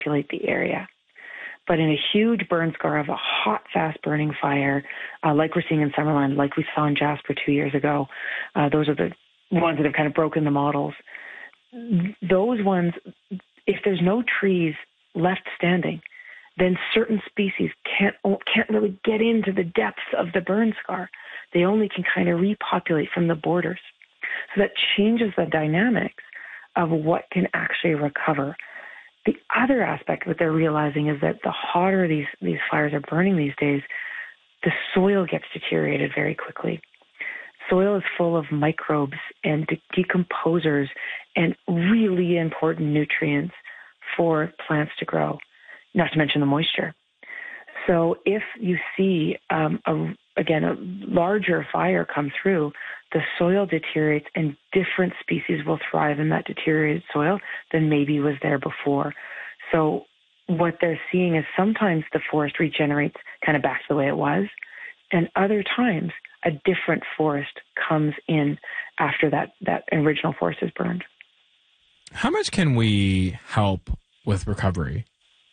repopulate the area. But in a huge burn scar of a hot, fast-burning fire, like we're seeing in Summerland, like we saw in Jasper 2 years ago, those are the ones that have kind of broken the models. Those ones, if there's no trees left standing, then certain species can't really get into the depths of the burn scar. They only can kind of repopulate from the borders. So that changes the dynamics of what can actually recover. The other aspect of what they're realizing is that the hotter these fires are burning these days, the soil gets deteriorated very quickly. Soil is full of microbes and decomposers and really important nutrients for plants to grow, not to mention the moisture. So if you see, a larger fire come through, the soil deteriorates and different species will thrive in that deteriorated soil than maybe was there before. So what they're seeing is sometimes the forest regenerates kind of back to the way it was, and other times a different forest comes in after that original forest is burned. How much can we help with recovery?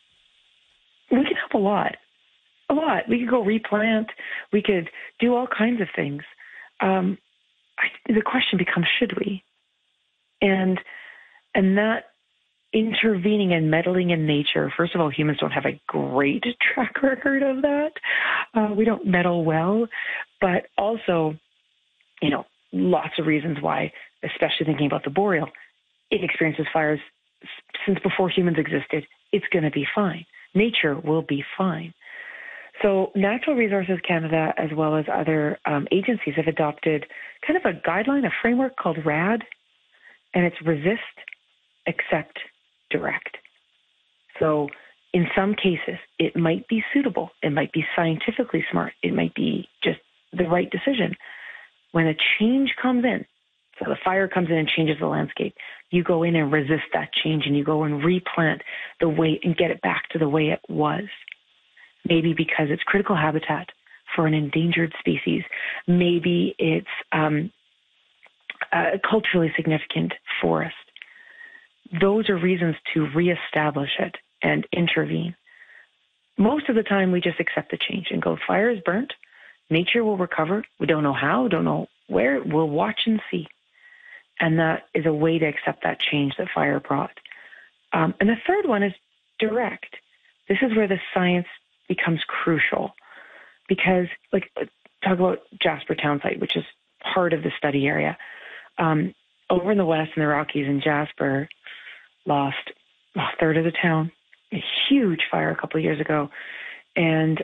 We can help a lot. A lot. We could go replant. We could do all kinds of things. The question becomes, should we? And that intervening and meddling in nature, first of all, humans don't have a great track record of that. We don't meddle well, but also, lots of reasons why, especially thinking about the boreal, it experiences fires since before humans existed. It's going to be fine. Nature will be fine. So Natural Resources Canada, as well as other agencies, have adopted kind of a guideline, a framework called RAD, and it's resist, accept, direct. So in some cases, it might be suitable. It might be scientifically smart. It might be just the right decision. When a change comes in, so the fire comes in and changes the landscape, you go in and resist that change, and you go and replant the way and get it back to the way it was. Maybe because it's critical habitat for an endangered species. Maybe it's a culturally significant forest. Those are reasons to reestablish it and intervene. Most of the time, we just accept the change and go, fire is burnt. Nature will recover. We don't know how, don't know where. We'll watch and see. And that is a way to accept that change that fire brought. And the third one is direct. This is where the science becomes crucial because, talk about Jasper Town Site, which is part of the study area. Over in the west in the Rockies in Jasper, lost a third of the town, a huge fire a couple of years ago. And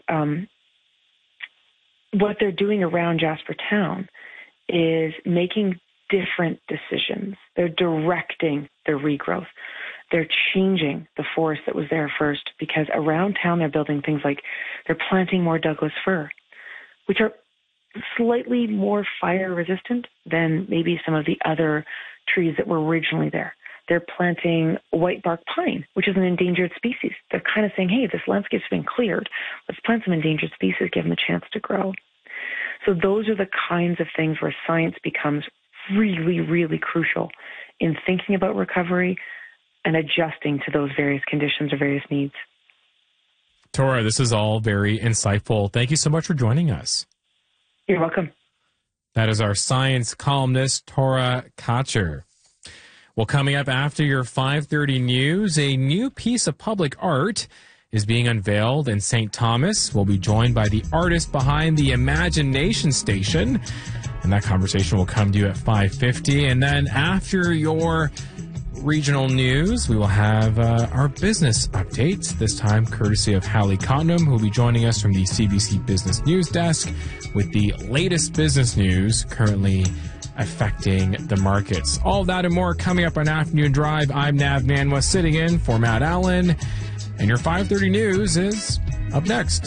what they're doing around Jasper Town is making different decisions. They're directing the regrowth. They're changing the forest that was there first because around town they're building things like they're planting more Douglas fir, which are slightly more fire resistant than maybe some of the other trees that were originally there. They're planting white bark pine, which is an endangered species. They're kind of saying, hey, this landscape's been cleared. Let's plant some endangered species, give them a chance to grow. So those are the kinds of things where science becomes really, really crucial in thinking about recovery and adjusting to those various conditions or various needs. Tora, this is all very insightful. Thank you so much for joining us. You're welcome. That is our science columnist, Tora Katcher. Well, coming up after your 5:30 news, a new piece of public art is being unveiled in St. Thomas. We'll be joined by the artist behind the Imagination Station, and that conversation will come to you at 5:50. And then after your regional news, we will have our business updates, this time courtesy of Hallie Cottenham, who will be joining us from the CBC Business News Desk with the latest business news currently affecting the markets. All that and more coming up on Afternoon Drive. I'm Nav Nanwa, sitting in for Matt Allen, and your 5:30 news is up next.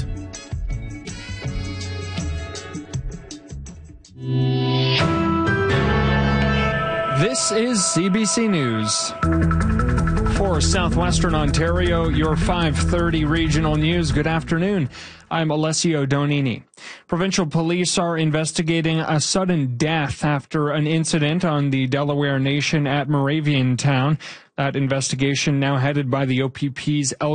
This is CBC News. For Southwestern Ontario, your 5:30 regional news. Good afternoon. I'm Alessio Donini. Provincial police are investigating a sudden death after an incident on the Delaware Nation at Moravian Town. That investigation now headed by the OPP's